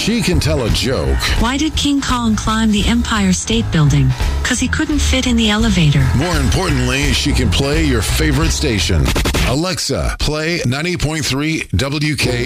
She can tell a joke. Why did King Kong climb the Empire State Building? Because he couldn't fit in the elevator. More importantly, she can play your favorite station. Alexa, play 90.3 WK.